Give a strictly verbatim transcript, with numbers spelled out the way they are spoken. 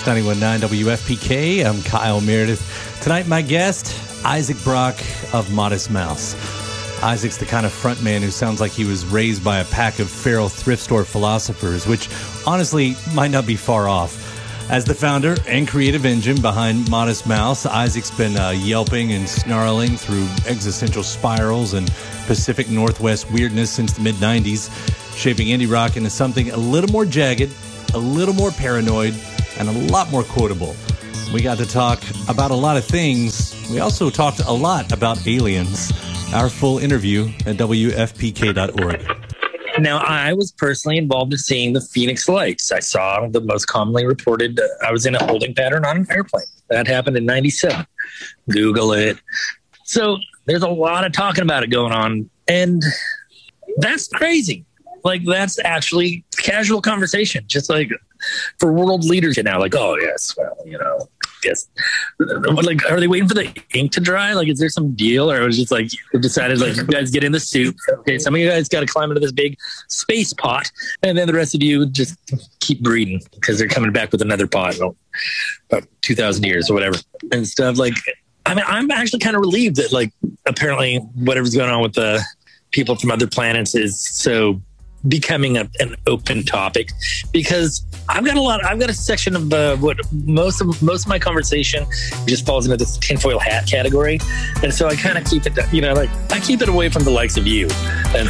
ninety-one point nine W F P K. I'm Kyle Meredith. Tonight, my guest, Isaac Brock of Modest Mouse. Isaac's the kind of frontman who sounds like he was raised by a pack of feral thrift store philosophers, which honestly might not be far off. As the founder and creative engine behind Modest Mouse, Isaac's been uh, yelping and snarling through existential spirals and Pacific Northwest weirdness since the mid nineties, shaping indie rock into something a little more jagged, a little more paranoid, and a lot more quotable. We got to talk about a lot of things. We also talked a lot about aliens. Our full interview at W F P K dot org. Now, I was personally involved in seeing the Phoenix Lights. I saw the most commonly reported, uh, I was in a holding pattern on an airplane. That happened in ninety-seven. Google it. So there's a lot of talking about it going on. And that's crazy. Like, that's actually casual conversation. Just like for world leaders now, like, oh, yes, well, you know, yes. Like, are they waiting for the ink to dry? Like, is there some deal? Or it was just like, you decided, like, you guys get in the soup. Okay, some of you guys got to climb into this big space pot. And then the rest of you just keep breeding because they're coming back with another pot in about two thousand years or whatever and stuff. Like, I mean, I'm actually kind of relieved that, like, apparently whatever's going on with the people from other planets is so becoming a, an open topic, because I've got a lot. I've got a section of uh, what most of most of my conversation just falls into this tinfoil hat category, and so I kind of keep it. You know, like I keep it away from the likes of you and